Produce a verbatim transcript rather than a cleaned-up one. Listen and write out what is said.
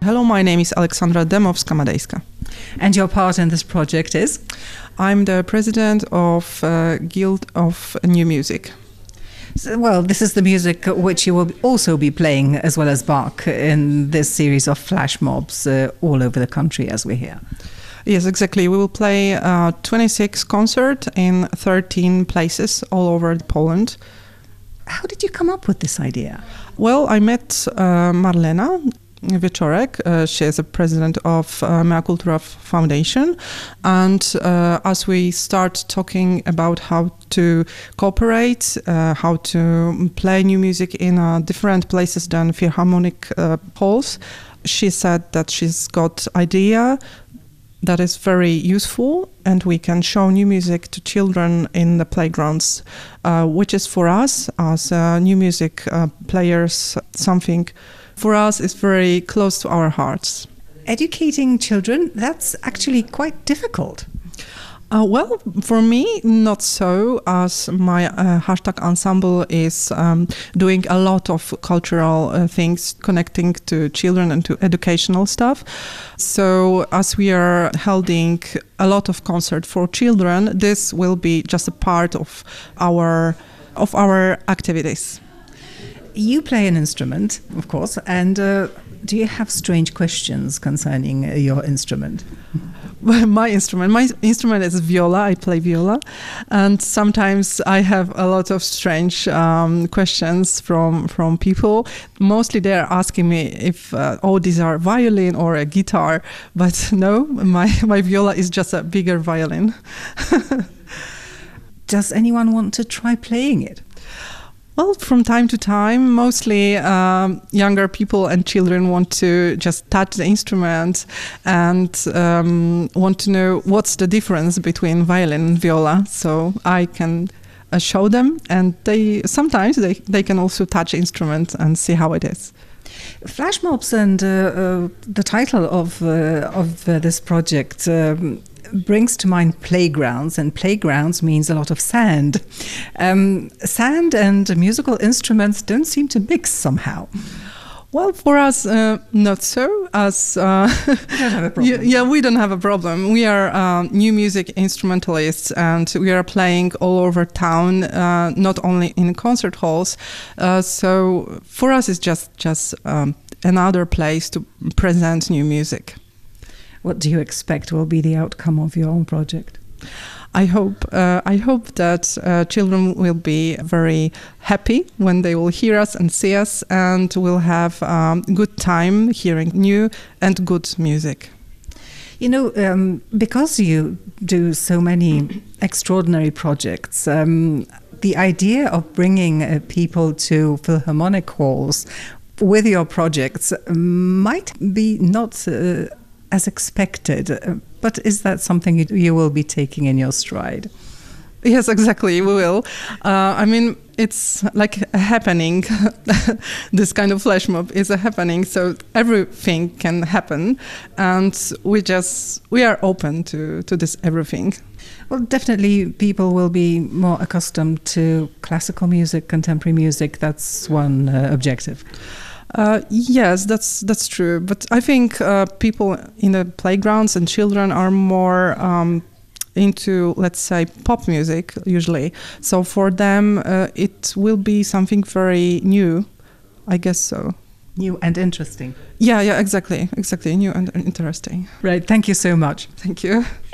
Hello, my name is Aleksandra Demowska-Madejska. And your part in this project is? I'm the president of uh, Guild of New Music. So, well, this is the music which you will also be playing as well as Bach in this series of flash mobs uh, all over the country, as we hear. Yes, exactly. We will play uh, twenty-six concerts in thirteen places all over Poland. How did you come up with this idea? Well, I met uh, Marlena Wieczorek. Uh, she is the president of uh, Mea Cultura Foundation. And uh, as we start talking about how to cooperate, uh, how to play new music in uh, different places than Philharmonic uh, halls, she said that she's got idea that is very useful, and we can show new music to children in the playgrounds, uh, which is for us as uh, new music uh, players something for us is very close to our hearts. Educating children, that's actually quite difficult. Uh, well, for me, not so, as my uh, hashtag ensemble is um, doing a lot of cultural uh, things connecting to children and to educational stuff. So as we are holding a lot of concert for children, this will be just a part of our of our activities. You play an instrument, of course, and uh, do you have strange questions concerning uh, your instrument? My instrument, my instrument is viola. I play viola, and sometimes I have a lot of strange um, questions from from people. Mostly, they are asking me if uh, oh, these are violin or a guitar, but no, my my viola is just a bigger violin. Does anyone want to try playing it? Well, from time to time, mostly um, younger people and children want to just touch the instrument and um, want to know what's the difference between violin and viola. So I can uh, show them, and they sometimes they, they can also touch the instrument and see how it is. Flash mobs and uh, uh, the title of uh, of uh, this project um, brings to mind playgrounds, and playgrounds means a lot of sand. Um, sand and musical instruments don't seem to mix somehow. Well, for us, uh, not so. As uh, we don't have a problem. yeah, we don't have a problem. We are uh, new music instrumentalists, and we are playing all over town, uh, not only in concert halls. Uh, so for us, it's just just um, another place to present new music. What do you expect will be the outcome of your own project? I hope uh, I hope that uh, children will be very happy when they will hear us and see us, and will have um, good time hearing new and good music. You know, um, because you do so many extraordinary projects, um, the idea of bringing uh, people to Philharmonic halls with your projects might be not Uh, as expected, uh, but is that something you, you will be taking in your stride? Yes, exactly, we will. Uh, I mean, it's like a happening. This kind of flash mob is a happening, so everything can happen, and we just we are open to to this everything. Well, definitely people will be more accustomed to classical music, contemporary music. That's one uh, objective. Uh, yes, that's that's true. But I think uh, people in the playgrounds and children are more um, into, let's say, pop music usually. So for them, uh, it will be something very new. I guess so. New and interesting. Yeah, yeah, exactly, exactly. New and interesting. Right. Thank you so much. Thank you.